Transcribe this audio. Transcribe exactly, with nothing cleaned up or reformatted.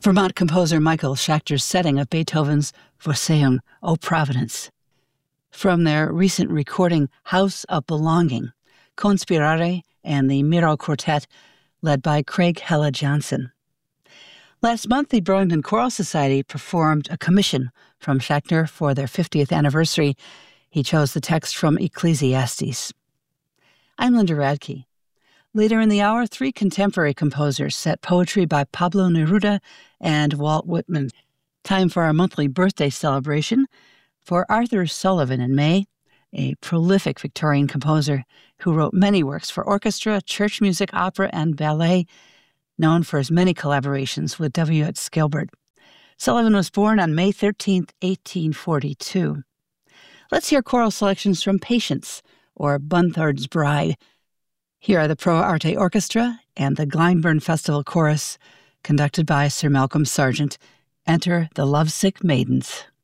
Vermont composer Michael Schachter's setting of Beethoven's Vorsehung, O Providence. From their recent recording House of Belonging, Conspirare and the Miro Quartet, led by Craig Hella Johnson. Last month, the Burlington Choral Society performed a commission from Schachter for their fiftieth anniversary. He chose the text from Ecclesiastes. I'm Linda Radke. Later in the hour, three contemporary composers set poetry by Pablo Neruda and Walt Whitman. Time for our monthly birthday celebration for Arthur Sullivan in May, a prolific Victorian composer who wrote many works for orchestra, church music, opera, and ballet, known for his many collaborations with W H Gilbert. Sullivan was born on May thirteenth, eighteen forty-two. Let's hear choral selections from Patience, or Bunthard's Bride. Here are the Pro Arte Orchestra and the Glyndebourne Festival Chorus, conducted by Sir Malcolm Sargent. Enter the Lovesick Maidens.